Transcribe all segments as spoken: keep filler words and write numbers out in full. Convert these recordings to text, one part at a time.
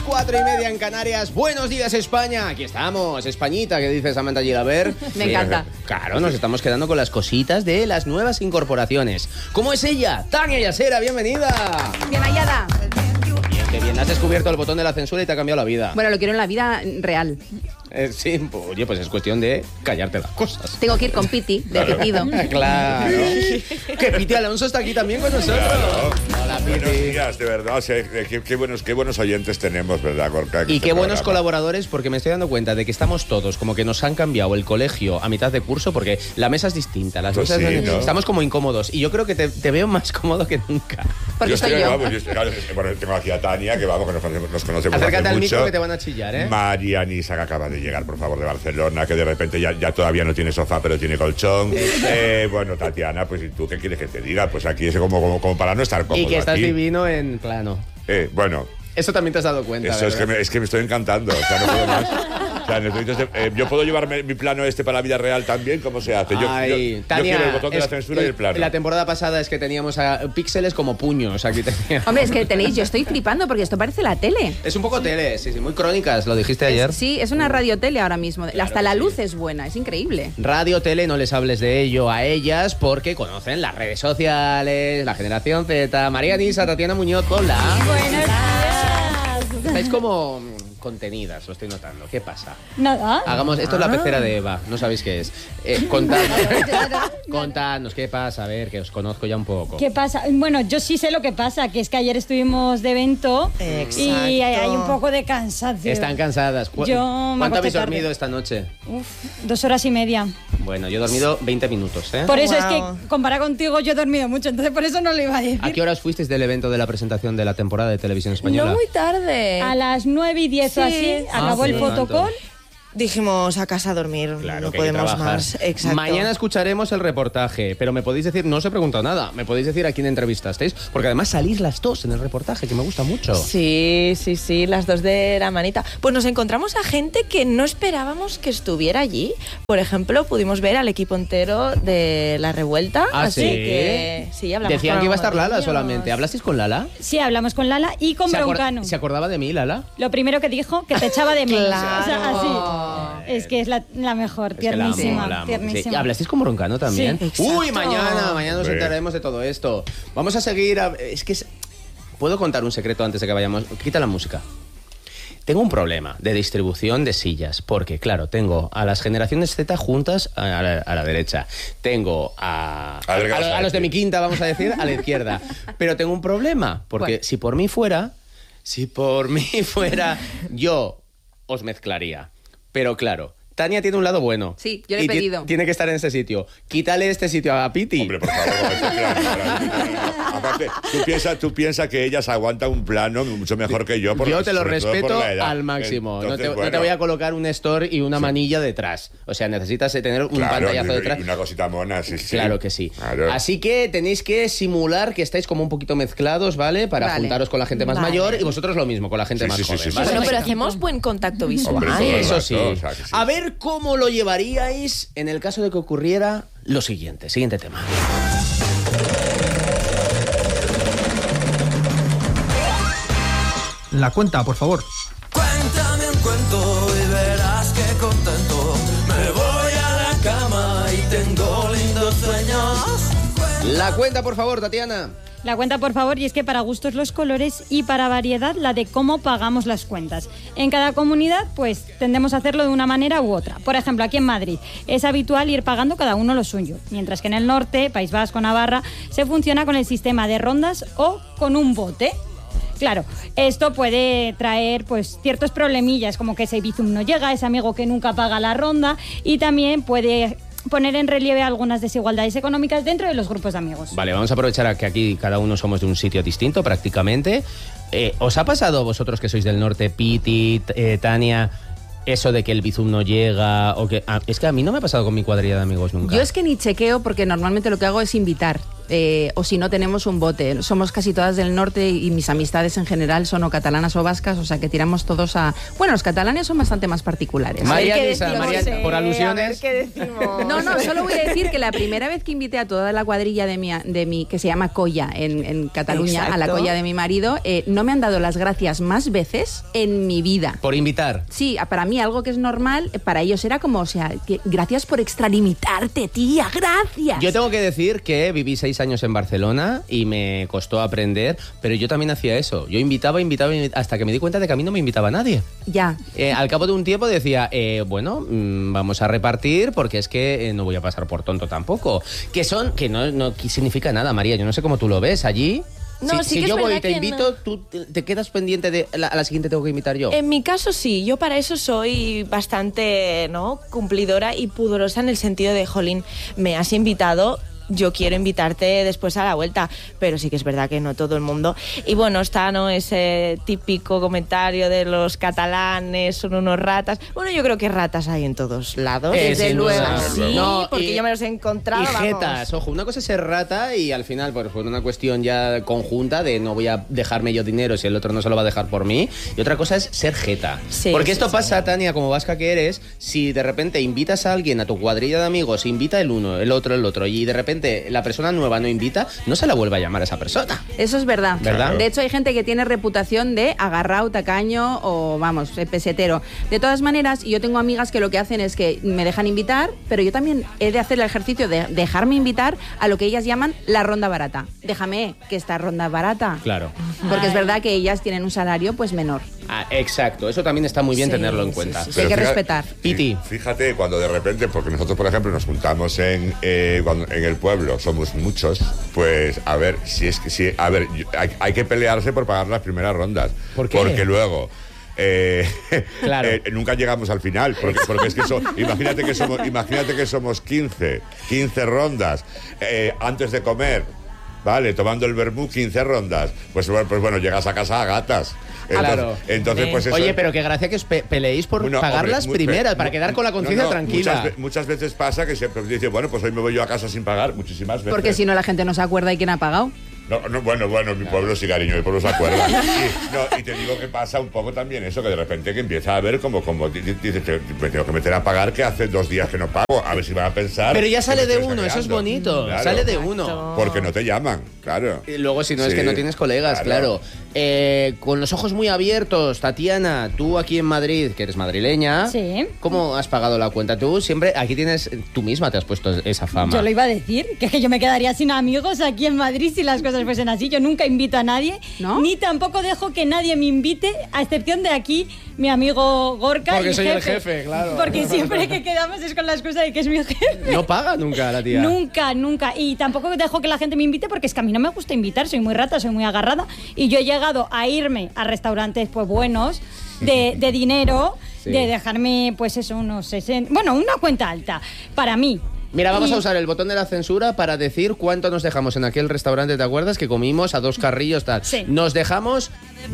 cuatro y media en Canarias. Buenos días, España. Aquí estamos, Españita, que dice Samantha Gilaber. Me sí, encanta. Claro, nos estamos quedando con las cositas de las nuevas incorporaciones. ¿Cómo es ella? Tania Yasera, bienvenida. Bien hallada. Bien, que bien. Has descubierto el botón de la censura y te ha cambiado la vida. Bueno, lo quiero en la vida real. Eh, sí, pues, oye, pues es cuestión de callarte las cosas. Tengo que ir con Piti, de claro. Pitido. Claro. Que Piti Alonso está aquí también con nosotros. Claro. Hola, Piti. Buenos días, de verdad. O sea, qué, qué, buenos, qué buenos oyentes tenemos, ¿verdad, Gorka? Y este qué buenos programa. colaboradores, porque me estoy dando cuenta de que estamos todos, como que nos han cambiado el colegio a mitad de curso, porque la mesa es distinta, las Pues mesas sí, no- ¿no? estamos como incómodos. Y yo creo que te, te veo más cómodo que nunca. Porque yo soy estoy, yo. Vamos, yo estoy- claro, bueno, tengo aquí a Tania, que vamos, que nos, conocemos- nos conocemos Acércate hace al mucho. micro que te van a chillar, ¿eh? María Nisa, que acaba de llegar, por favor, de Barcelona, que de repente ya, ya todavía no tiene sofá, pero tiene colchón. Eh, bueno, Tatiana, pues ¿y tú qué quieres que te diga? Pues aquí es como, como, como para no estar cómodo Y que estás aquí. divino en plano. Eh, bueno, Eso también te has dado cuenta, eso es que, ¿verdad? me, es que me estoy encantando. O sea, no puedo más. O sea, necesito este- eh, yo puedo llevarme mi plano este para la vida real también, ¿cómo se hace? Yo, Ay, yo- yo Tania, quiero el botón de la es- censura y el plano. La temporada pasada es que teníamos a píxeles como puños. Aquí teníamos. Hombre, es que tenéis, yo estoy flipando porque esto parece la tele. Es un poco tele, sí, sí, muy crónicas, lo dijiste ayer. Es- sí, es una radiotele ahora mismo. Claro Hasta la que sí. luz es buena, es increíble. Radio, tele, no les hables de ello a ellas porque conocen las redes sociales, la generación Z. María Nisa, Tatiana Muñoz, hola. Buenos días. Estáis como mm, contenidas, lo estoy notando. ¿Qué pasa? Nada. Hagamos, esto es la pecera de Eva, no sabéis qué es. Eh, contadnos, contadnos qué pasa, a ver, que os conozco ya un poco. ¿Qué pasa? Bueno, yo sí sé lo que pasa, que es que ayer estuvimos de evento y hay, hay un poco de cansancio. Están cansadas. ¿Cu- Yo me ¿Cuánto habéis acosté tarde. dormido esta noche? Uf, dos horas y media. Bueno, yo he dormido veinte minutos, ¿eh? Por eso Wow. es que, comparado contigo, yo he dormido mucho, entonces por eso no lo iba a decir. ¿A qué horas fuisteis del evento de la presentación de la temporada de Televisión Española? No muy tarde. A las nueve y diez o Sí. así, Ah, acabó sí, el no tanto. fotocall. Dijimos a casa a dormir, Claro, no que hay que podemos trabajar. más. Exacto. Mañana escucharemos el reportaje, pero me podéis decir, no os he preguntado nada, me podéis decir a quién entrevistasteis, porque además salís las dos en el reportaje, que me gusta mucho. Sí, sí, sí, las dos de la manita. Pues nos encontramos a gente que no esperábamos que estuviera allí. Por ejemplo, pudimos ver al equipo entero de La Revuelta. ¿Ah, así sí? que sí, hablamos Decían con que iba a estar algunos Lala de ellos. solamente. ¿Hablasteis con Lala? Sí, hablamos con Lala y con ¿Se, acor- Broncano. ¿Se acordaba de mí, Lala? Lo primero que dijo, que te echaba de menos. Claro. O sea, así. Es que es la, la mejor, Es que la amo, tiernísima. la amo. tiernísima. Sí. ¿Hablasteis con Broncano también? Sí, Uy, exacto. mañana, mañana nos Sí. enteraremos de todo esto. Vamos a seguir. a- Es que es- puedo contar un secreto antes de que vayamos. Quita la música. Tengo un problema de distribución de sillas, porque claro, tengo a las generaciones Z juntas a la, a la derecha, tengo a, A ver, ¿qué a- vas a a los de mi decir? quinta, vamos a decir, a la izquierda. Pero tengo un problema, porque Bueno. si por mí fuera, si por mí fuera, yo os mezclaría. Pero claro, Tania tiene un lado bueno. Sí, yo le he Y ti- pedido. Tiene que estar en ese sitio. Quítale este sitio a Piti. Hombre, por favor, con este plano, ahora, no, no, no. Aparte, tú piensas tú piensa que ellas aguantan un plano mucho mejor que yo. por- Yo te lo sobre todo por respeto la edad. al máximo. no, te, Entonces, no te bueno, voy a colocar un store y una manilla detrás. O sea, necesitas tener un claro, pantallazo y- detrás. y una cosita mona, sí, sí. Claro que sí. Claro. Así que tenéis que simular que estáis como un poquito mezclados, ¿vale? Para Vale. juntaros con la gente más Vale. mayor y vosotros lo mismo, con la gente Sí, más sí, sí, joven. sí, sí. ¿vale? Bueno, pero hacemos buen contacto visual. Hombre, todo el Eso rato, sí. o sea que sí. A ver cómo lo llevaríais en el caso de que ocurriera lo siguiente. Siguiente tema. La cuenta, por favor. Cuéntame un cuento y verás que contento. Me voy a la cama y tengo lindos sueños. La cuenta, por favor, Tatiana. La cuenta, por favor, y es que para gustos los colores y para variedad la de cómo pagamos las cuentas. En cada comunidad, pues tendemos a hacerlo de una manera u otra. Por ejemplo, aquí en Madrid es habitual ir pagando cada uno lo suyo, mientras que en el norte, País Vasco, Navarra, se funciona con el sistema de rondas o con un bote. Claro, esto puede traer pues ciertos problemillas, como que ese bizum no llega, ese amigo que nunca paga la ronda, y también puede poner en relieve algunas desigualdades económicas dentro de los grupos de amigos. Vale, vamos a aprovechar a que aquí cada uno somos de un sitio distinto prácticamente. Eh, ¿Os ha pasado a vosotros que sois del norte, Piti, eh, Tania, eso de que el bizum no llega? O que, ah, es que a mí no me ha pasado con mi cuadrilla de amigos nunca. Yo es que ni chequeo porque normalmente lo que hago es invitar. Eh, o si no, tenemos un bote. Somos casi todas del norte y mis amistades en general son o catalanas o vascas, o sea que tiramos todos a... Bueno, los catalanes son bastante más particulares. María ¿Qué Lisa, decimos? María, Sí, por a ver, alusiones... ¿qué decimos? No, no, solo voy a decir que la primera vez que invité a toda la cuadrilla de mi, de mi que se llama Colla en, en Cataluña, Exacto. a la Colla de mi marido, eh, no me han dado las gracias más veces en mi vida. Por invitar. Sí, para mí algo que es normal, para ellos era como, o sea, que, gracias por extralimitarte, tía, gracias. Yo tengo que decir que viví seis años en Barcelona y me costó aprender, pero yo también hacía eso. Yo invitaba, invitaba, invitaba hasta que me di cuenta de que a mí no me invitaba nadie. Ya. Eh, al cabo de un tiempo decía, eh, bueno, mmm, vamos a repartir porque es que eh, no voy a pasar por tonto tampoco. Que son, que no, no significa nada, María. Yo no sé cómo tú lo ves allí. No, si sí si que yo es voy y verdad te que invito, no. tú te, te quedas pendiente de la, a la siguiente tengo que invitar yo. En mi caso sí, yo para eso soy bastante, ¿no?, cumplidora y pudorosa en el sentido de, jolín, me has invitado, yo quiero invitarte después a la vuelta, pero sí que es verdad que no todo el mundo. Y bueno, está, ¿no?, ese típico comentario de los catalanes son unos ratas. Bueno, yo creo que ratas hay en todos lados. Eh, desde sin luego. duda. Sí, No, porque y- yo me los he encontrado. Y vamos. jetas, ojo, una cosa es ser rata y al final, pues por una cuestión ya conjunta de no voy a dejarme yo dinero si el otro no se lo va a dejar por mí. Y otra cosa es ser jeta. Sí, Porque sí, esto sí. pasa, Tania, como vasca que eres, si de repente invitas a alguien a tu cuadrilla de amigos, invita el uno, el otro, el otro, y de repente la persona nueva no invita, no se la vuelve a llamar a esa persona. Eso es verdad. ¿Verdad? De hecho, hay gente que tiene reputación de agarrao, tacaño o, vamos, eh, pesetero. De todas maneras, yo tengo amigas que lo que hacen es que me dejan invitar, pero yo también he de hacer el ejercicio de dejarme invitar a lo que ellas llaman la ronda barata. Déjame que esta ronda barata. Claro. Porque es verdad que ellas tienen un salario pues menor. Ah, exacto, eso también está muy bien Sí, tenerlo en sí, cuenta. sí, sí. Hay que fíjate- respetar. Piti. Fíjate, cuando de repente, porque nosotros, por ejemplo, nos juntamos en, eh, cuando- en el pueblo, somos muchos, pues a ver, si es que si, a ver, yo- hay, hay que pelearse por pagar las primeras rondas. ¿Por qué? Porque luego. eh, Claro. eh, nunca llegamos al final, porque, porque es que so- imagínate que somos, imagínate que somos quince, quince rondas eh, antes de comer, ¿vale? Tomando el vermú, quince rondas. Pues, bueno, pues bueno, llegas a casa a gatas. Entonces, Claro. entonces pues eso. Oye, pero qué gracia que os pe- peleéis por Bueno, pagar hombre, las mu- primeras, pe- para mu- quedar con la no, conciencia no, tranquila. Muchas, ve- muchas veces pasa que siempre dice, bueno, pues hoy me voy yo a casa sin pagar, muchísimas veces. Porque si no la gente no se acuerda de quién ha pagado. No, no, bueno, bueno, mi pueblo sí, cariño, mi pueblo se acuerda. Y, no, y te digo que pasa un poco también eso, que de repente que empieza a ver como, como di- di- dices, te- me tengo que meter a pagar que hace dos días que no pago, a ver si van a pensar. Pero ya que sale me de estoy uno, eso es saqueando. bonito. Claro. Sale de uno. Porque no te llaman, claro. Y luego, si no es Sí, que no tienes colegas, claro. Eh, con los ojos muy abiertos, Tatiana, tú aquí en Madrid, que eres madrileña, Sí. ¿cómo has pagado la cuenta? Tú siempre, aquí tienes, tú misma te has puesto esa fama. Yo lo iba a decir, que es que yo me quedaría sin amigos aquí en Madrid si las cosas fuesen así. Yo nunca invito a nadie, ¿No? ni tampoco dejo que nadie me invite, a excepción de aquí, mi amigo Gorka. Porque y soy el jefe, claro. Porque siempre que quedamos es con la excusa de que es mi jefe. No paga nunca la tía. Nunca, nunca. Y tampoco dejo que la gente me invite porque es que a mí no me gusta invitar, soy muy rata, soy muy agarrada. Y yo he llegado a irme a restaurantes pues buenos, de, de dinero, Sí. de dejarme pues eso, unos sesenta... Bueno, una cuenta alta, para mí. Mira, vamos Y- a usar el botón de la censura para decir cuánto nos dejamos en aquel restaurante, ¿te acuerdas? Que comimos a dos carrillos, tal. Sí. Nos dejamos...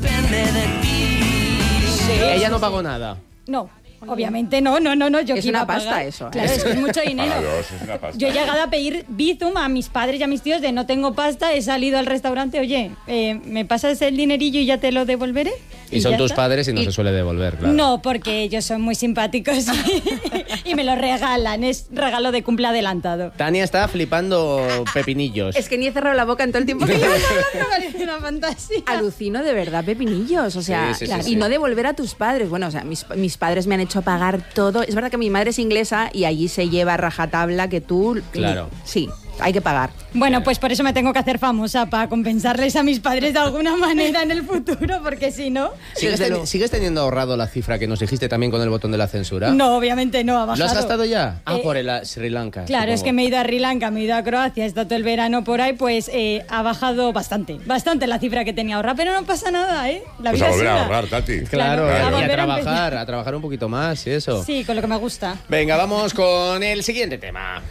Ella no pagó nada. No, obviamente no, no, no, no. Yo Es que iba una a pagar. pasta eso, ¿eh? Claro, es que es mucho dinero. Para dos, es una pasta. Yo he llegado a pedir bizum a mis padres y a mis tíos de no tengo pasta, he salido al restaurante, oye, eh, ¿me pasas el dinerillo y ya te lo devolveré? Y son ya tus está. padres y no Y- se suele devolver, claro. No, porque ellos son muy simpáticos y me lo regalan, es regalo de cumple adelantado. Tania está flipando pepinillos. Es que ni he cerrado la boca en todo el tiempo que llevo hablando. Me parece una fantasía. Alucino de verdad, pepinillos, o sea, Sí, sí, sí, claro, sí. y no devolver a tus padres. Bueno, o sea, mis, mis padres me han hecho pagar todo. Es verdad que mi madre es inglesa y allí se lleva a rajatabla que tú... Claro. Sí, hay que pagar. Bueno, pues por eso me tengo que hacer famosa, para compensarles a mis padres de alguna manera en el futuro, porque si no... ¿Sigues, Desde teni- luego. ¿Sigues teniendo ahorrado la cifra que nos dijiste también con el botón de la censura? No, obviamente no, ha bajado. ¿Lo has gastado ya? Ah, Eh, por el a- Sri Lanka. Claro, es supongo. que me he ido a Sri Lanka, me he ido a Croacia, he estado todo el verano por ahí, pues eh, ha bajado bastante, bastante la cifra que tenía ahorrada, pero no pasa nada, ¿eh? La Pues vida a volver es a una. ahorrar, Tati. Claro, Claro, y a a volver a trabajar, empezar. a trabajar un poquito más y eso. Sí, con lo que me gusta. Venga, vamos con el siguiente tema.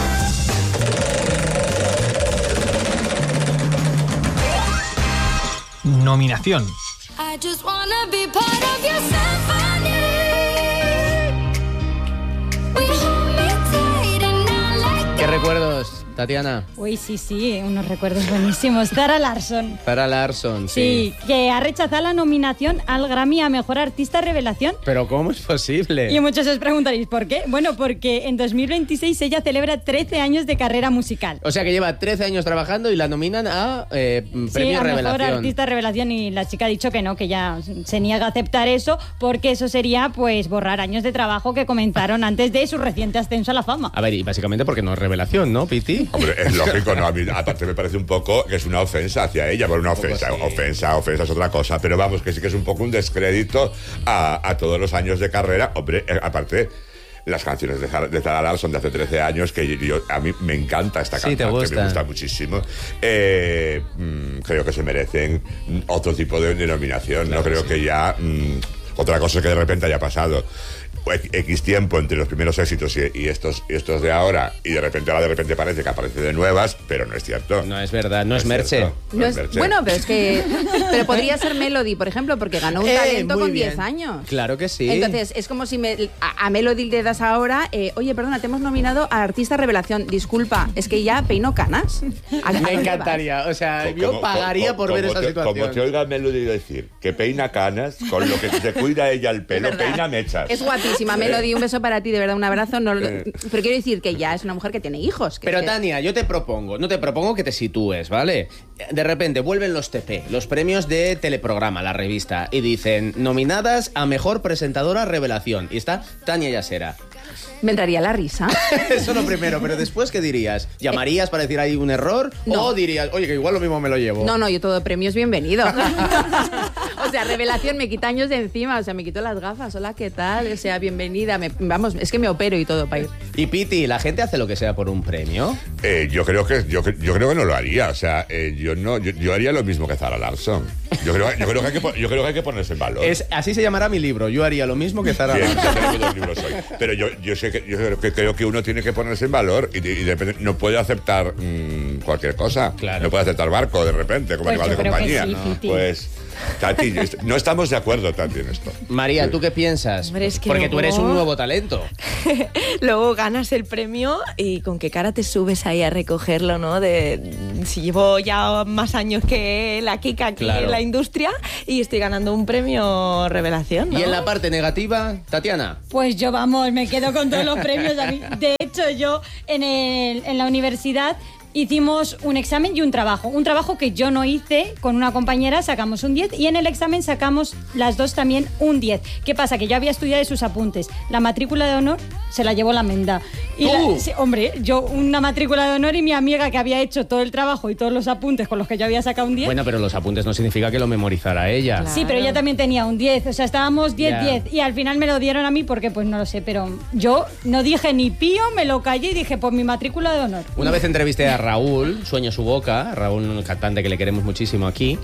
Nominación. I just wanna be part of your symphony. We hold me tight and I like ¿Qué recuerdos Tatiana. Uy, sí, sí, unos recuerdos buenísimos. Zara Larsson. Zara Larsson, sí. Sí, que ha rechazado la nominación al Grammy a Mejor Artista Revelación. Pero ¿cómo es posible? Y muchos os preguntaréis, ¿por qué? Bueno, porque en dos mil veintiséis ella celebra trece años de carrera musical. O sea que lleva trece años trabajando y la nominan a eh, Premio sí, a Revelación. Mejor Artista Revelación, y la chica ha dicho que no, que ya se niega a aceptar eso, porque eso sería pues borrar años de trabajo que comenzaron antes de su reciente ascenso a la fama. A ver, y básicamente porque no es revelación, ¿no, Piti? Hombre, es lógico, ¿no? A mí, aparte me parece un poco que es una ofensa hacia ella, por una ofensa, sí. ofensa, ofensa es otra cosa, pero vamos, que sí que es un poco un descrédito a, a todos los años de carrera. Hombre, eh, aparte, las canciones de Zara, de Zara Larsson de hace trece años, que yo, a mí me encanta esta Sí, canción, te que gusta. me gusta muchísimo. Eh, mm, creo que se merecen otro tipo de denominación, Claro no creo que que, sí. ya... Mm, otra cosa es que de repente haya pasado X tiempo entre los primeros éxitos y, y estos y estos de ahora, y de repente ahora de repente parece que aparece de nuevas, pero no es cierto. No es verdad, no es cierto, Merche. no No es es- Merche. bueno, pero es que. Pero podría ser Melody, por ejemplo, porque ganó un Eh, talento muy con bien. diez años. Claro que sí. Entonces, es como si me- a, a Melody le das ahora, eh, oye, perdona, te hemos nominado a Artista Revelación. Disculpa, es que ya peino canas. ¿A- a Me dónde encantaría, o sea, Co- yo como- pagaría como- por ver como esa te- situación. Como te oiga Melody decir que peina canas, con lo que se cuida ella el pelo, vas? peina mechas. Es guapísima, Melody, un beso para ti, de verdad, un abrazo. No, lo- Eh. pero quiero decir que ya es una mujer que tiene hijos. que- Pero que- Tania, yo te propongo, no te propongo que te sitúes, ¿vale? De repente vuelven los T P, los premios de Teleprograma, la revista, y dicen nominadas a Mejor Presentadora Revelación. Y está Tania Yasera. Me entraría la risa. Eso lo primero, pero después, ¿qué dirías? ¿Llamarías para decir hay un error? No. ¿O dirías, oye, que igual lo mismo me lo llevo? No, no, yo todo premio es bienvenido. O sea, Revelación me quita años de encima, o sea, me quito las gafas. Hola, ¿qué tal? O sea, bienvenida. Me- vamos, es que me opero y todo para ir. Y Piti, ¿la gente hace lo que sea por un premio? Eh, yo creo que yo, cre- yo creo que no lo haría, o sea, eh, yo no yo, yo haría lo mismo que Zara Larsson. Yo creo, yo creo que hay que po- yo creo que hay que ponerse en valor. Es, así se llamará mi libro. Yo haría lo mismo que Zara Bien, Larsson. ya sé que dos libros soy. Pero yo, yo sé que yo creo que, creo que uno tiene que ponerse en valor y, y de repente no puede aceptar mm, cualquier cosa. Claro. No puede aceptar barco de repente, como Pues animal de yo creo que compañía. sí, Piti. Pues, Tati, yo est- no estamos de acuerdo, Tati, en esto. María, ¿tú qué piensas? Hombre, es que Porque tú luego- eres un nuevo talento. Luego ganas el premio y con qué cara te subes ahí a recogerlo, ¿no? De si llevo ya más años que la Kika aquí Claro. en la industria y estoy ganando un premio Revelación, ¿no? Y en la parte negativa, Tatiana. Pues yo, vamos, me quedo con todos los premios. A mí. De hecho, yo en, el- en la universidad hicimos un examen y un trabajo. Un trabajo que yo no hice con una compañera, sacamos un diez, y en el examen sacamos las dos también un diez. ¿Qué pasa? Que yo había estudiado de sus apuntes. La matrícula de honor se la llevó la Menda. Y la- ¿Tú? sí, hombre, yo una matrícula de honor y mi amiga que había hecho todo el trabajo y todos los apuntes con los que yo había sacado un diez. Bueno, pero los apuntes no significa que lo memorizara ella. Claro. Sí, pero ella también tenía un diez, o sea, estábamos diez Ya. diez y al final me lo dieron a mí porque pues no lo sé, pero yo no dije ni pío, me lo callé y dije, pues mi matrícula de honor. Una vez entrevisté a Raúl, Sueño su boca, Raúl, un cantante que le queremos muchísimo aquí,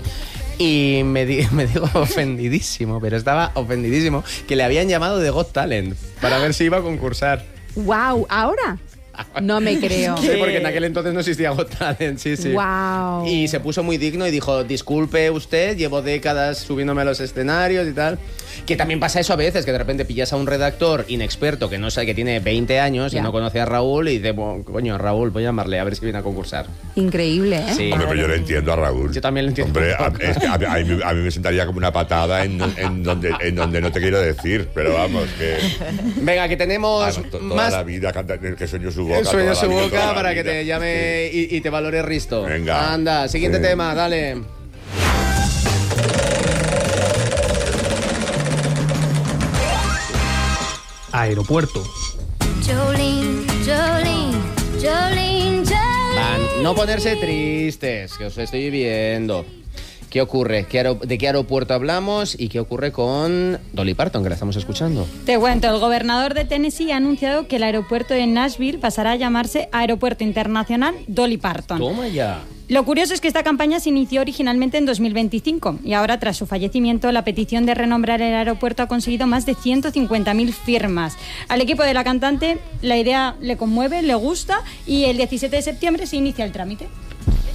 y me, di- me dijo ofendidísimo, pero estaba ofendidísimo, que le habían llamado de Got Talent para ver si iba a concursar. ¡Wow! ¿Ahora? No me creo. Sí, porque en aquel entonces no existía Got Talent, sí, sí. Wow. Y se puso muy digno y dijo, disculpe usted, llevo décadas subiéndome a los escenarios y tal. Que también pasa eso a veces, que de repente pillas a un redactor inexperto que no sabe, que tiene veinte años y Ya. no conoce a Raúl y dice, "Bueno, coño, Raúl, voy a llamarle a ver si viene a concursar". Increíble, ¿eh? Sí. Hombre, pero yo le entiendo a Raúl. Yo también le entiendo Hombre, un a, poco. es que a, a mí, a mí me sentaría como una patada en, en donde, en donde no te quiero decir, pero vamos, que Venga, que tenemos ah, to- toda más la vida canta- que sueño su boca. el sueño toda su la vida, boca toda la para que vida. te llame y, y te valore Risto. Venga. Anda, siguiente Sí. tema, dale. Aeropuerto. Jolene, Jolene, Jolene, Jolene. Van, no ponerse tristes, que os estoy viendo. ¿Qué ocurre? ¿Qué aero- ¿De qué aeropuerto hablamos? ¿Y qué ocurre con Dolly Parton, que la estamos escuchando? Te cuento, el gobernador de Tennessee ha anunciado que el aeropuerto de Nashville pasará a llamarse Aeropuerto Internacional Dolly Parton. Toma ya. Lo curioso es que esta campaña se inició originalmente en dos mil veinticinco y ahora, tras su fallecimiento, la petición de renombrar el aeropuerto ha conseguido más de ciento cincuenta mil firmas. Al equipo de la cantante la idea le conmueve, le gusta y el diecisiete de septiembre se inicia el trámite.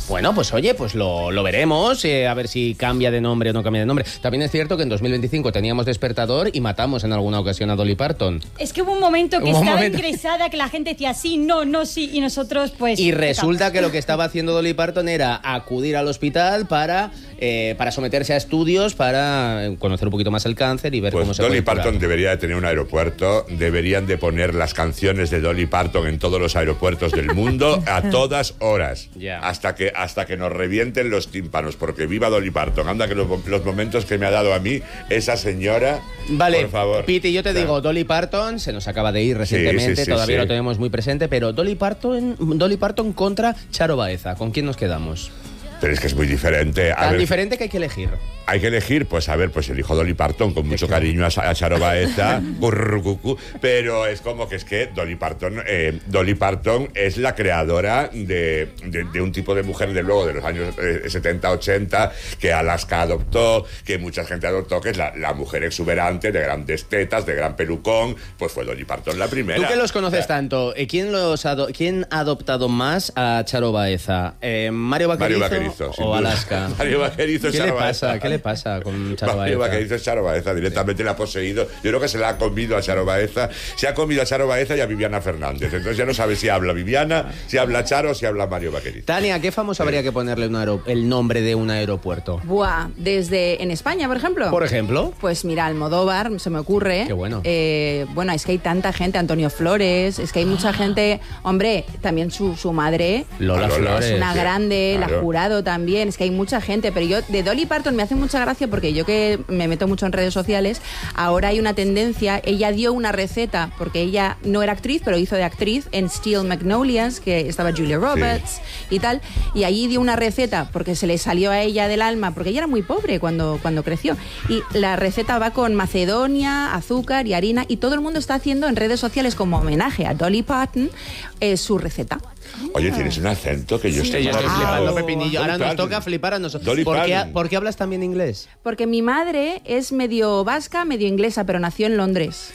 Bueno, pues oye, pues lo, lo veremos, eh, a ver si cambia de nombre o no cambia de nombre. También es cierto que en dos mil veinticinco teníamos Despertador y matamos en alguna ocasión a Dolly Parton. Es que hubo un momento que Hubo un estaba momento. ingresada, que la gente decía sí, no, no, sí, y nosotros pues... Y resulta que lo que estaba haciendo Dolly Parton era acudir al hospital para, eh, para someterse a estudios, para conocer un poquito más el cáncer y ver Pues cómo se Dolly puede curar. Parton debería de tener un aeropuerto, deberían de poner las canciones de Dolly Parton en todos los aeropuertos del mundo a todas horas, Ya. hasta que hasta que nos revienten los tímpanos, porque viva Dolly Parton. Anda que los, los momentos que me ha dado a mí esa señora, Vale, por favor. Piti, yo te O sea, digo, Dolly Parton se nos acaba de ir recientemente, sí, sí, todavía sí. lo tenemos muy presente, pero Dolly Parton, Dolly Parton contra Charo Baeza, ¿con quién nos quedamos? Pero es que es muy diferente. A Tan ver, diferente que hay que elegir. hay que elegir, pues a ver, pues elijo Dolly Parton con mucho cariño a, a Charo Baeza, currucucú, pero es como que es que Dolly Parton, eh, Dolly Parton es la creadora de, de, de un tipo de mujer, de luego, de los años eh, setenta, ochenta, que Alaska adoptó, que mucha gente adoptó, que es la, la mujer exuberante, de grandes tetas, de gran pelucón, pues fue Dolly Parton la primera. Tú que los conoces O sea, tanto, eh, ¿quién, los ado- ¿quién ha adoptado más a Charo Baeza? Eh, ¿Mario Vaquerizo, Mario Vaquerizo, sin o duda. Alaska? Mario Vaquerizo, ¿Qué Charo le pasa? Baeza. ¿Qué le pasa con Charo Mario Baeza? Vaquerizo es Charo Baeza, directamente la ha poseído. Yo creo que se la ha comido a Charo Baeza. Se ha comido a Charo Baeza y a Viviana Fernández. Entonces ya no sabe si habla Viviana, si habla Charo o si habla Mario Vaquerizo. Tania, ¿qué famoso habría que ponerle un aero- el nombre de un aeropuerto? Buah, desde en España, por ejemplo. Por ejemplo. Pues mira, Almodóvar, se me ocurre. Qué bueno. Eh, bueno, es que hay tanta gente, Antonio Flores, es que hay mucha gente. Hombre, también su, su madre. Lola, Lola, Flores. Es una sí, grande, claro. la Jurado también, es que hay mucha gente, pero yo de Dolly Parton me hace mucha gracia porque yo que me meto mucho en redes sociales, ahora hay una tendencia, ella dio una receta, porque ella no era actriz, pero hizo de actriz en Steel Magnolias, que estaba Julia Roberts y tal, y allí dio una receta porque se le salió a ella del alma, porque ella era muy pobre cuando, cuando creció, y la receta va con macedonia, azúcar y harina, y todo el mundo está haciendo en redes sociales como homenaje a Dolly Parton eh, su receta. Oye, tienes un acento que yo Sí, estoy yo estoy maravillado. flipando, Pepinillo. Ahora Dolly nos Parton. toca flipar a nosotros. Dolly ¿Por qué, Parton. ¿Por qué hablas también inglés? Porque mi madre es medio vasca, medio inglesa, pero nació en Londres.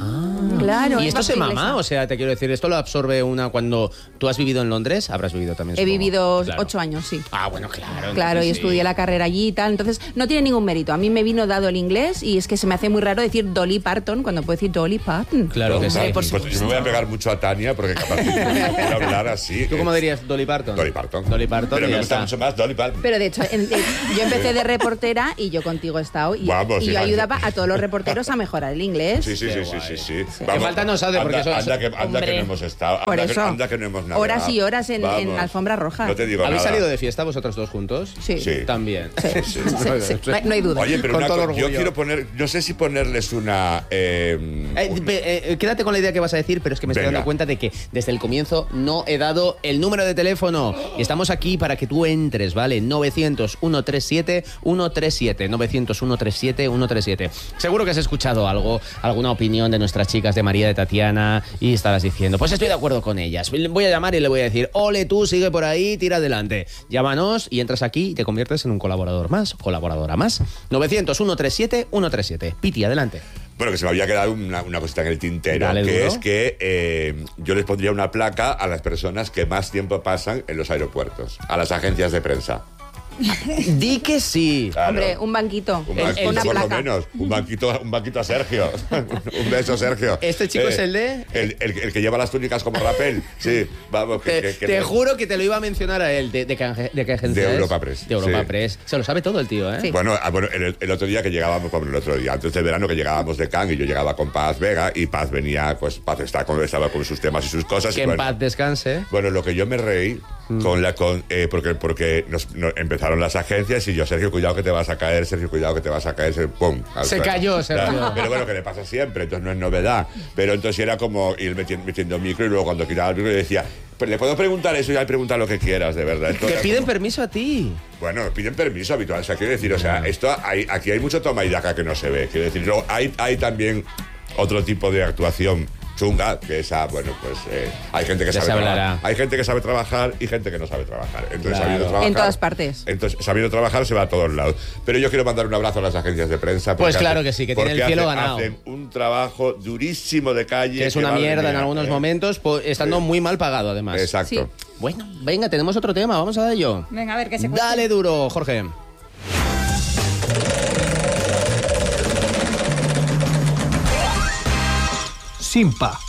Claro. Y es esto se vasco-inglesa. mama, o sea, te quiero decir, esto lo absorbe una cuando tú has vivido en Londres, habrás vivido también. He supongo. vivido Claro. ocho años, sí. Ah, bueno, claro. Claro, y entonces sí. estudié la carrera allí y tal. Entonces, no tiene ningún mérito. A mí me vino dado el inglés y es que se me hace muy raro decir Dolly Parton cuando puedo decir Dolly Parton. Claro que sí. Hombre, por Pues yo me voy a pegar mucho a Tania porque capaz que no quiero hablar así. ¿Tú cómo dirías Dolly Parton? Dolly Parton. Dolly Parton. Pero y me ya gusta está. mucho más Dolly Parton. Pero de hecho, en- en- yo empecé de reportera y yo contigo he estado. Y, Vamos, y yo hija. ayudaba a todos los reporteros a mejorar el inglés. Sí, sí, sí, sí, sí, sí. Que falta nos hace, porque anda, eso- anda que, anda Hombre. que no hemos estado. Por anda, eso. Que, anda que no hemos navegado. Horas y horas en- en Vamos. alfombra roja. No te digo ¿Habéis nada. salido de fiesta vosotros dos juntos? Sí. Sí. También. Sí, sí, sí, sí. No, hay, no hay duda. Oye, pero Con una todo co- yo orgullo. quiero poner, no sé si ponerles una... eh, Eh, pe- eh, quédate con la idea que vas a decir, pero es que me estoy Venga. dando cuenta de que desde el comienzo no he dado el número de teléfono. Y estamos aquí para que tú entres, ¿vale? novecientos, ciento treinta y siete, ciento treinta y siete. novecientos, ciento treinta y siete, ciento treinta y siete. Seguro que has escuchado algo, alguna opinión de nuestras chicas, de María, de Tatiana, y estarás diciendo, pues estoy de acuerdo con ellas. Voy a llamar y le voy a decir, ole tú, sigue por ahí, tira adelante. Llámanos y entras aquí y te conviertes en un colaborador más, colaboradora más. novecientos, ciento treinta y siete, ciento treinta y siete. Piti, adelante. Bueno, que se me había quedado una, una cosita en el tintero, Dale, que duro. es que eh, yo les pondría una placa a las personas que más tiempo pasan en los aeropuertos, a las agencias de prensa. Di que sí. Claro. Hombre, un banquito. Un con banquito, una por lo placa. menos. Un banquito, un banquito a Sergio. Un beso, Sergio. ¿Este chico es el de? El, el- el que lleva las túnicas como rapel. Sí, vamos. Que, Te, que- que- te juro que te lo iba a mencionar a él. ¿De, de, qué, anje- de qué agencia De es? Europa Press, De Europa sí. Press. Se lo sabe todo el tío, ¿eh? Sí. Bueno, ah, bueno el, el otro día que llegábamos, bueno, el otro día, antes del verano que llegábamos de Cannes y yo llegaba con Paz Vega y Paz venía, pues Paz estaba con, estaba con sus temas y sus cosas. Que y en bueno, paz descanse. Bueno, lo que yo me reí con la con eh, porque porque nos, nos empezaron las agencias y yo, Sergio, cuidado que te vas a caer, Sergio, cuidado que te vas a caer, Sergio, pum. al Se suelo. cayó, Sergio. Claro, pero bueno, que le pasa siempre, entonces no es novedad. Pero entonces era como ir metiendo, metiendo micro y luego cuando quitaba el micro le decía, "Pues le puedo preguntar eso y ya pregunta lo que quieras, de verdad. Esto Que era piden como- permiso a ti. Bueno, piden permiso habitual. O sea, quiero decir, o sea, esto hay, aquí hay mucho toma y daca que no se ve. Quiero decir, luego hay, hay también otro tipo de actuación chunga, que esa, bueno, pues eh, hay gente que Ya sabe se trabajar. hablará. Hay gente que sabe trabajar y gente que no sabe trabajar. Entonces, Claro. sabiendo trabajar, En todas partes. Entonces, sabiendo trabajar se va a todos lados. Pero yo quiero mandar un abrazo a las agencias de prensa. Pues porque claro hacen- que sí, que tiene porque el cielo hacen- ganado. Hacen un trabajo durísimo de calle. Que es una madre mierda en mía, algunos eh. momentos, po- estando Sí. muy mal pagado además. Exacto. Sí. Bueno, venga, tenemos otro tema, vamos a ello. Venga, a ver, que se cuente. Dale duro, Jorge. Simpa.